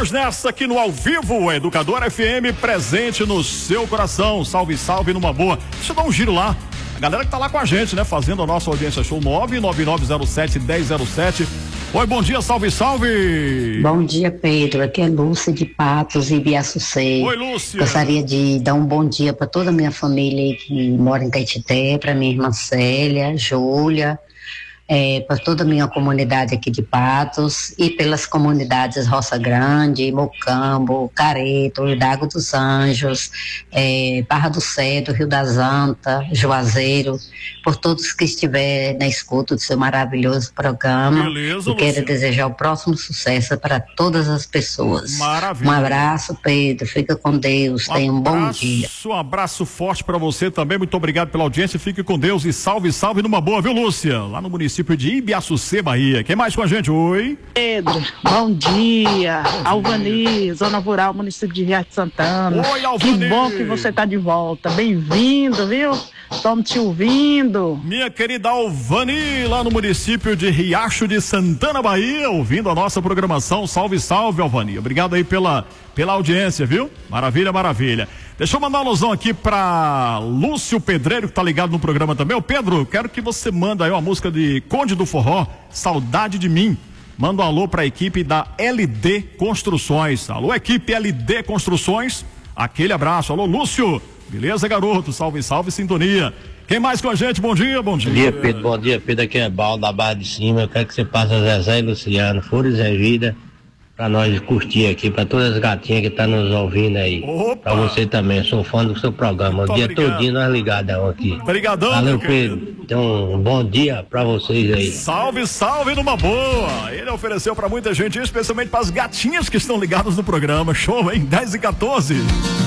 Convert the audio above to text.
Vamos nessa aqui no Ao Vivo, Educador FM, presente no seu coração. Salve, salve numa boa. Deixa eu dar um giro lá. A galera que tá lá com a gente, né? Fazendo a nossa audiência show 99907-1007. Oi, bom dia, salve, salve. Bom dia, Pedro. Aqui é Lúcia de Patos e Ibiaçucê. Oi, Lúcia. Gostaria de dar um bom dia para toda a minha família aí que mora em Caetité, para minha irmã Célia, Júlia, para toda a minha comunidade aqui de Patos e pelas comunidades Roça Grande, Mocambo, Careto, Hidalgo dos Anjos, Barra do Cedro, Rio das Antas, Juazeiro, por todos que estiver na escuta do seu maravilhoso programa. Beleza, e quero Lúcia. desejar o próximo sucesso para todas as pessoas. Maravilha. Um abraço, Pedro. Fica com Deus. Tenha um bom dia. Um abraço forte para você também. Muito obrigado pela audiência. Fique com Deus e salve, salve numa boa, viu, Lúcia? Lá no município de Ibiaçucê, Bahia. Quem mais com a gente? Oi. Pedro, bom dia. Alvani, Zona Rural, município de Riacho de Santana. Oi, Alvani. Que bom que você tá de volta. Bem-vindo, viu? Estamos te ouvindo. Minha querida Alvani, lá no município de Riacho de Santana, Bahia, ouvindo a nossa programação. Salve, salve, Alvani. Obrigado aí pela audiência, viu? Maravilha, maravilha. Deixa eu mandar uma alusão aqui pra Lúcio Pedreiro, que tá ligado no programa também. Ô Pedro, quero que você manda aí uma música de Conde do Forró, Saudade de Mim. Manda um alô pra equipe da LD Construções. Alô, equipe LD Construções. Aquele abraço. Alô, Lúcio. Beleza, garoto? Salve, salve, sintonia. Quem mais com a gente? Bom dia, bom dia. Bom dia, Pedro. Bom dia, Pedro. Aqui é Baldo da Barra de Cima. Eu quero que você passe a Zezé e Luciano, Flores e Vida, pra nós curtir aqui, pra todas as gatinhas que tá nos ouvindo aí. Opa. Pra você também, eu sou fã do seu programa. O dia obrigado. todinho nós ligadão aqui. Obrigadão, Valeu, meu querido. Pedro. Então, um bom dia pra vocês aí. Salve, salve numa boa. Ele ofereceu pra muita gente, especialmente pras gatinhas que estão ligadas no programa. Show, hein? 10 e 14.